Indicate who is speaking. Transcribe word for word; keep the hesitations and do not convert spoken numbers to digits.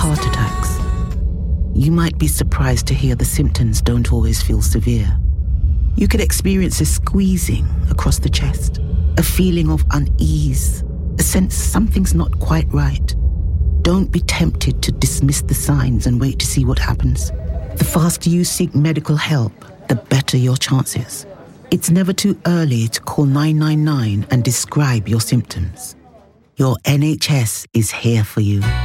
Speaker 1: heart attacks. You might be surprised to hear the symptoms don't always feel severe. You could experience a squeezing across the chest, a feeling of unease, a sense something's not quite right. Don't be tempted to dismiss the signs and wait to see what happens. The faster you seek medical help, the better your chances. It's never too early to call nine nine nine and describe your symptoms. Your N H S is here for you.